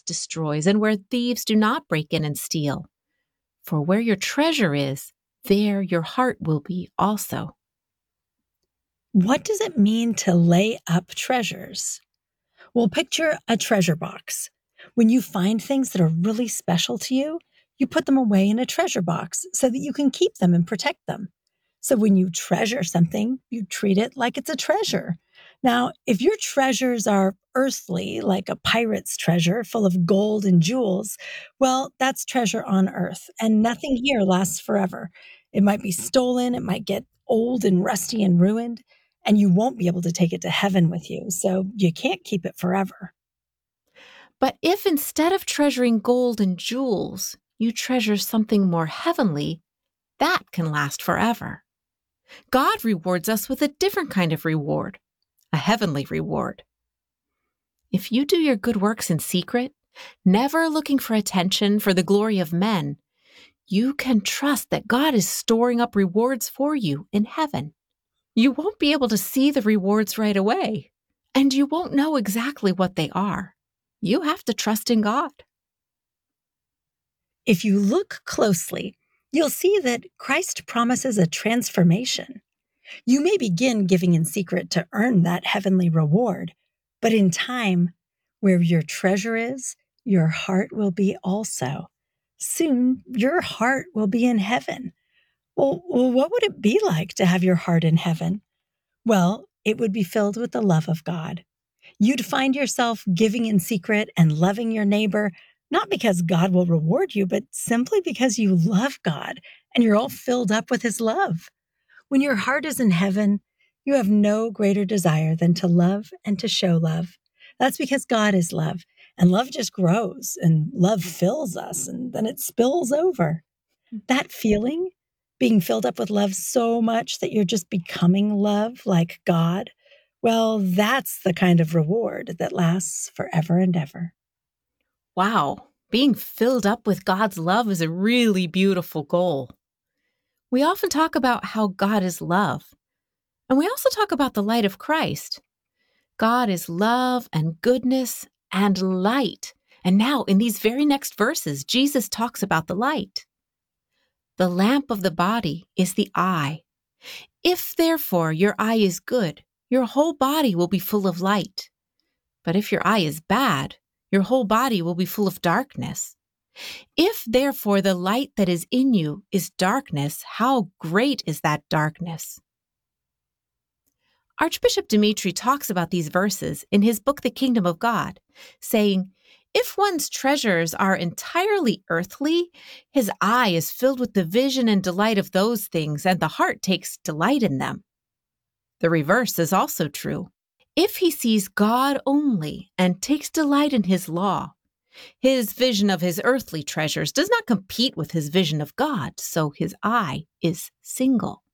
rust destroys and where thieves do not break in and steal. For where your treasure is, there your heart will be also. What does it mean to lay up treasures? Well, picture a treasure box. When you find things that are really special to you, you put them away in a treasure box so that you can keep them and protect them. So when you treasure something, you treat it like it's a treasure. Now, if your treasures are earthly, like a pirate's treasure full of gold and jewels, well, that's treasure on earth, and nothing here lasts forever. It might be stolen, it might get old and rusty and ruined, and you won't be able to take it to heaven with you, so you can't keep it forever. But if instead of treasuring gold and jewels, you treasure something more heavenly, that can last forever. God rewards us with a different kind of reward, a heavenly reward. If you do your good works in secret, never looking for attention for the glory of men, you can trust that God is storing up rewards for you in heaven. You won't be able to see the rewards right away, and you won't know exactly what they are. You have to trust in God. If you look closely, you'll see that Christ promises a transformation. You may begin giving in secret to earn that heavenly reward, but in time, where your treasure is, your heart will be also. Soon, your heart will be in heaven. Well, what would it be like to have your heart in heaven? Well, it would be filled with the love of God. You'd find yourself giving in secret and loving your neighbor, not because God will reward you, but simply because you love God and you're all filled up with his love. When your heart is in heaven, you have no greater desire than to love and to show love. That's because God is love, and love just grows, and love fills us, and then it spills over. That feeling, being filled up with love so much that you're just becoming love like God, well, that's the kind of reward that lasts forever and ever. Wow, being filled up with God's love is a really beautiful goal. We often talk about how God is love, and we also talk about the light of Christ. God is love and goodness and light. And now, in these very next verses, Jesus talks about the light. The lamp of the body is the eye. If therefore your eye is good, your whole body will be full of light. But if your eye is bad, your whole body will be full of darkness. If therefore the light that is in you is darkness, how great is that darkness? Archbishop Dimitri talks about these verses in his book, The Kingdom of God, saying, if one's treasures are entirely earthly, his eye is filled with the vision and delight of those things, and the heart takes delight in them. The reverse is also true. If he sees God only and takes delight in his law, his vision of his earthly treasures does not compete with his vision of God, so his eye is single.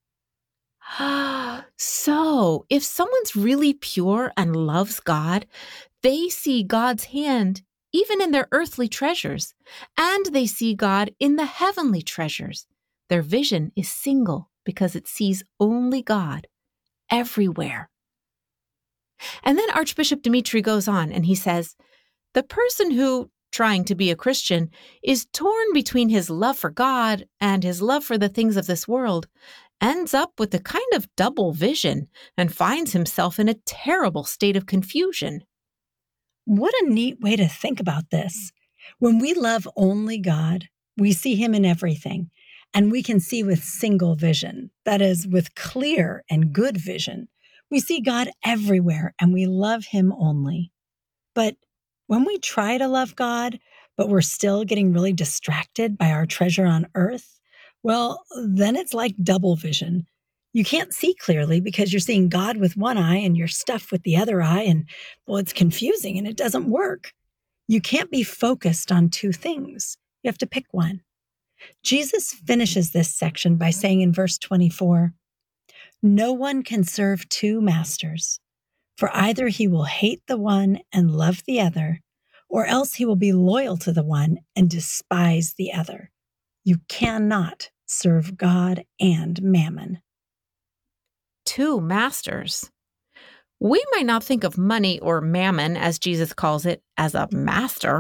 So, if someone's really pure and loves God, they see God's hand even in their earthly treasures, and they see God in the heavenly treasures. Their vision is single because it sees only God everywhere. And then Archbishop Dimitri goes on and he says, the person who, trying to be a Christian, is torn between his love for God and his love for the things of this world, ends up with a kind of double vision and finds himself in a terrible state of confusion. What a neat way to think about this. When we love only God, we see him in everything, and we can see with single vision, that is, with clear and good vision. We see God everywhere, and we love him only. But when we try to love God, but we're still getting really distracted by our treasure on earth, well, then it's like double vision. You can't see clearly because you're seeing God with one eye and your stuff with the other eye, and well, it's confusing and it doesn't work. You can't be focused on two things. You have to pick one. Jesus finishes this section by saying in verse 24, no one can serve two masters, for either he will hate the one and love the other, or else he will be loyal to the one and despise the other. You cannot serve God and mammon. Two masters. We might not think of money or mammon, as Jesus calls it, as a master.